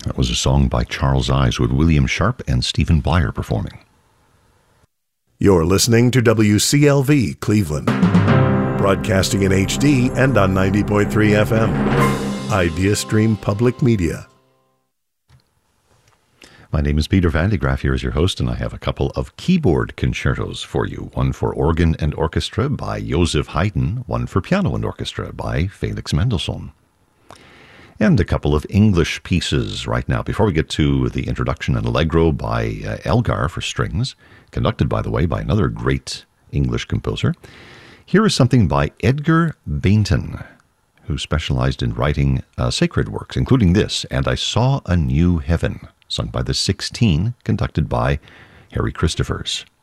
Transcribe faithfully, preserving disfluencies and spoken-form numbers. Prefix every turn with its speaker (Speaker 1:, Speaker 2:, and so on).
Speaker 1: That was a song by Charles Ives with William Sharp and Stephen Blyer performing.
Speaker 2: You're listening to W C L V Cleveland, broadcasting in H D and on ninety point three F M. IdeaStream Public Media.
Speaker 1: My name is Peter Van de Graaff here as your host, and I have a couple of keyboard concertos for you. One for organ and orchestra by Joseph Haydn, one for piano and orchestra by Felix Mendelssohn. And a couple of English pieces right now. Before we get to the introduction and Allegro by uh, Elgar for strings, conducted, by the way, by another great English composer, here is something by Edgar Bainton, who specialized in writing uh, sacred works, including this, And I Saw a New Heaven, sung by the Sixteen, conducted by Harry Christophers.